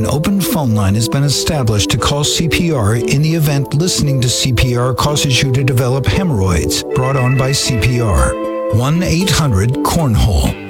open phone line has been established to call CPR in the event listening to CPR causes you to develop hemorrhoids brought on by CPR. 1-800-CORNHOLE.